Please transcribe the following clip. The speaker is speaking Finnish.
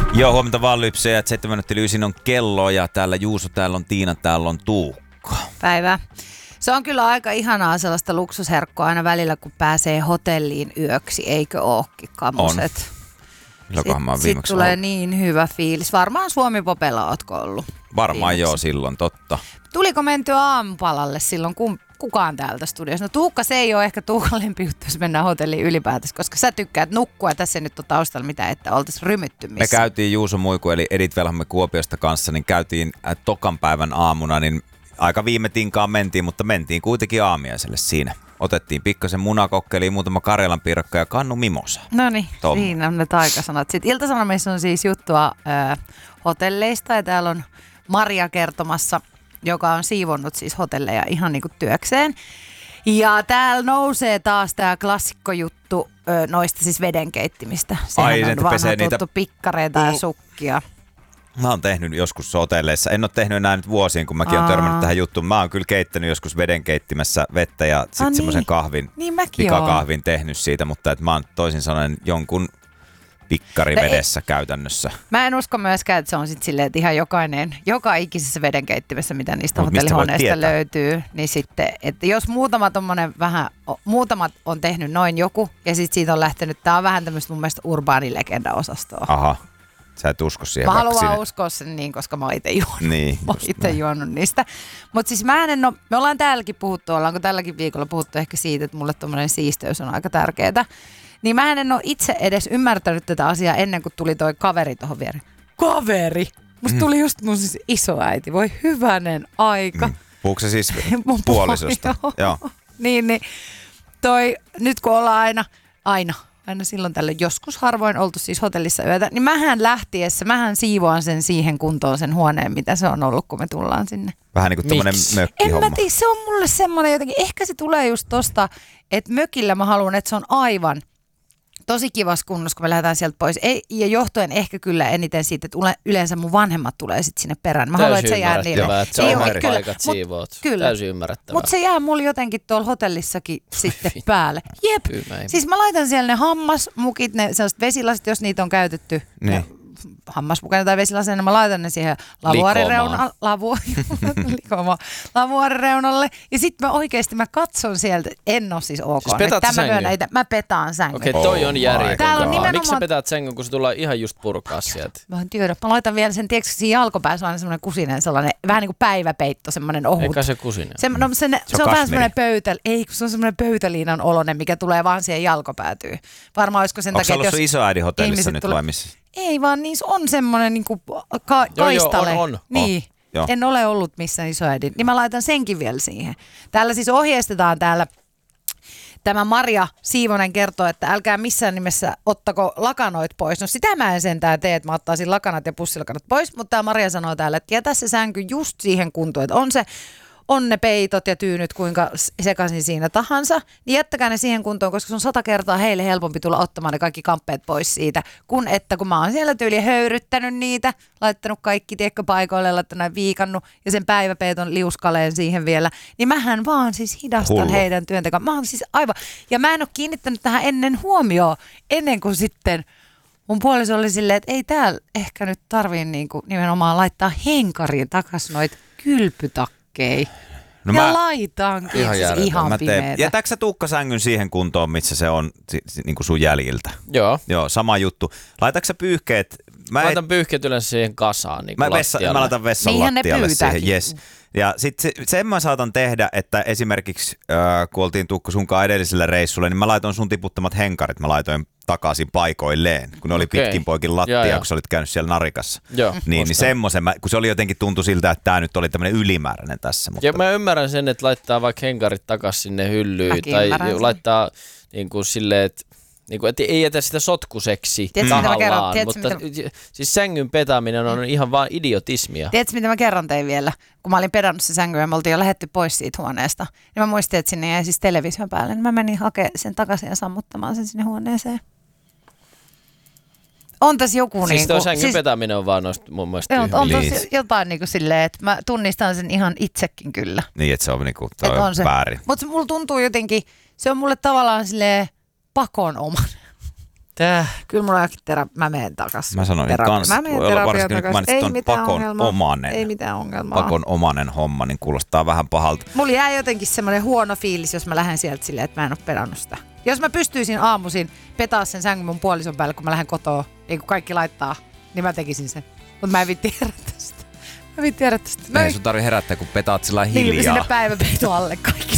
Joo, huomenta vaan Lypsejä, että 7:09 on kello ja täällä Juuso, täällä on Tiina, täällä on Tuukka. Päivää. Se on kyllä aika ihanaa sellaista luksusherkkoa aina välillä, kun pääsee hotelliin yöksi, eikö ookin kammoset? Sitten tulee niin hyvä fiilis. Varmaan Suomi-popella ootko ollut? Varmaan viimeksi. Joo, silloin totta. Tuliko mentyä aamupalalle silloin kukaan täältä studiossa? No Tuukka, se ei ole ehkä Tuukan lempijuttu, jos mennään hotelliin ylipäätänsä, koska sä tykkäät nukkua. Tässä nyt on taustalla mitä, että oltaisiin rymytty missä. Me käytiin Juuso Muiku eli Edith Velhamme Kuopiosta kanssa, niin käytiin tokan päivän aamuna, niin aika viime tinkaan mentiin, mutta mentiin kuitenkin aamiaiselle siinä. Otettiin pikkasen munakokkeliin, muutama karjalanpiirakka ja kannu mimosa. No niin, siinä on ne taikasanat. Sitten Ilta-Sanomissa on siis juttua hotelleista ja täällä on Maria kertomassa, joka on siivonnut siis hotelleja ihan niin kuin työkseen. Ja täällä nousee taas tämä klassikkojuttu noista siis vedenkeittimistä. Sehän on vanha tuttu pikkareita ja sukkia. Mä oon tehnyt joskus hotelleissa. En ole tehnyt enää nyt vuosiin, kun mäkin oon törmännyt tähän juttuun. Mä oon kyllä keittänyt joskus vedenkeittimessä vettä ja sitten semmoisen kahvin, pikakahvin tehnyt siitä, mutta et mä oon toisin sanoen jonkun pikkarivedessä käytännössä. Mä en usko myöskään, että se on sitten silleen, että ihan joka ikisessä vedenkeittimessä, mitä niistä hotellihuoneista löytyy, niin sitten, että jos muutamat on tehnyt noin joku, ja sitten siitä on lähtenyt, tää on vähän tämmöistä mun mielestä urbaanilegenda-osastoa. Aha. Sä et usko siihen. Mä haluan uskoa sen niin, koska mä oon itse juonut, juonut niistä. Mutta siis me ollaan täälläkin puhuttu, ollaanko tälläkin viikolla puhuttu ehkä siitä, että mulle tommoinen siisteys on aika tärkeetä. Niin mä en ole itse edes ymmärtänyt tätä asiaa ennen kuin tuli toi kaveri tohon viereen. Kaveri! Musta tuli just mun siis isoäiti. Voi hyvänen aika. Puhuuko se siis puolisosta? Joo. Niin. Toi, nyt kun ollaan aina silloin tällöin joskus harvoin oltu siis hotellissa yötä, niin mähän siivoan sen siihen kuntoon sen huoneen, mitä se on ollut, kun me tullaan sinne. Vähän niin kuin tommonen mökkihomma. En mä tiedä, se on mulle semmoinen jotenkin, ehkä se tulee just tosta, että mökillä mä haluan, että se on aivan tosi kivassa kunnossa, kun me lähdetään sieltä pois. Ja johtuen ehkä kyllä eniten siitä, että yleensä mun vanhemmat tulee sitten sinne perään. Mä haluan, että se jää niille. Että sä omat paikat siivoot. Kyllä. Täysin ymmärrettävää. Mutta se jää mulla jotenkin tuolla hotellissakin sitten päälle. Jep. Siis mä laitan siellä ne hammasmukit, ne sellaiset vesilasit, jos niitä on käytetty. Niin. Hammasmukana tai vesilaseen, niin mä laitan ne siihen lavuaarireunalle. Ja sitten mä katson sieltä, en ole siis ok. Siis mä petaan sängyn. Okei, toi on järjetöntä. Miksi sä nimenomaan petaat sängyn, kun se tullaan ihan just purkaa sieltä? Mä en tiedä. Mä laitan vielä sen, tiedätkö, siinä jalkopäässä on semmoinen kusinen, sellainen, vähän niin kuin päiväpeitto, semmoinen ohut. Eikä se kusinen. Se on vähän semmoinen se on semmoinen pöytäliinan oloinen, mikä tulee vaan siihen jalkopäätyyn. Varmaan olisiko sen takia, että jos ihmiset hotellissa nyt vai missä? Ei vaan, niin on semmoinen niinku kaistale. On. Niin. En ole ollut missään isoäidin. Niin mä laitan senkin vielä siihen. Täällä siis ohjeistetaan tämä Maria Siivonen kertoo, että älkää missään nimessä ottako lakanoit pois. No sitä mä en sentään tee, että mä ottaisin lakanat ja pussilakanat pois, mutta tämä Maria sanoo täällä, että jätä se sänky just siihen kuntoon, että on ne peitot ja tyynyt kuinka sekaisin siinä tahansa, niin jättäkää ne siihen kuntoon, koska se on 100 kertaa heille helpompi tulla ottamaan ne kaikki kamppeet pois siitä, kun mä oon siellä tyyli höyryttänyt niitä, laittanut kaikki paikoille, laittanut viikannut ja sen päiväpeiton liuskaleen siihen vielä, niin mähän vaan siis hidastan heidän työntekoa. Mä oon siis aivan, ja mä en ole kiinnittänyt tähän huomioon, ennen kuin sitten mun puoliso oli silleen, että ei täällä ehkä nyt tarvii niinku nimenomaan laittaa henkariin takaisin noita kylpytakkeja. No ja laitankin ihan pimeätä. Jätätkö sä Tuukka sängyn siihen kuntoon, missä se on niin kuin sun jäljiltä? Joo, sama juttu. Laitatko sä pyyhkeet? Mä laitan pyyhkeet yleensä siihen kasaan niin mä laitan vessan lattialle siihen. Yes. Ja sitten sen mä saatan tehdä, että esimerkiksi kun oltiin Tuukka sunkaan edellisellä reissulla, niin mä laitoin sun tiputtamat henkarit, mä laitoin takaisin paikoilleen, kun ne oli pitkin poikin lattia, kun sä olit käynyt siellä narikassa. Joo, niin semmoisen, kun se oli jotenkin tuntui siltä, että tää nyt oli tämmöinen ylimääräinen tässä. Mutta... Ja mä ymmärrän sen, että laittaa vaikka henkarit takaisin sinne hyllyyn tai laittaa niin kuin silleen, että niin kuin, ei jätä sitä sotkuseksi tahallaan, mutta siis sängyn petaaminen on ihan vaan idiotismia. Tiedätkö, mitä mä kerron tein vielä? Kun mä olin pedannut se sänky ja me oltiin jo lähdetty pois siitä huoneesta, niin mä muistin, että sinne jäi siis television päälle, niin mä menin hakemaan sen takaisin ja sammuttamaan sen sinne huoneeseen. On tässä joku siis tuo sängyn petaaminen on vaan mun mielestä on tossa jotain niin kuin silleen, että mä tunnistan sen ihan itsekin kyllä. Niin, että se on niinku väärin. Mutta mulla tuntuu jotenkin, se on mulle tavallaan silleen pakonomainen. Kyllä mulla onkin mä menen takas. Mä sanoin kanssa, varsinkin nyt mainitsit ton pakonomainen. Ei mitään ongelmaa. Pakonomainen homma, niin kuulostaa vähän pahalta. Mulla jää jotenkin semmoinen huono fiilis, jos mä lähden sieltä silleen, että mä en ole pedannut sitä. Jos mä pystyisin aamuisin petaa sen sängyn mun puolison päälle, kun mä lähden kotoa, ei kun kaikki laittaa, niin mä tekisin sen. Mutta mä en viitti herättää sitä. Ei sun tarvitse herättää, kun petaat sillä hiljaa. Niin, sinne päiväpeito alle kaikki.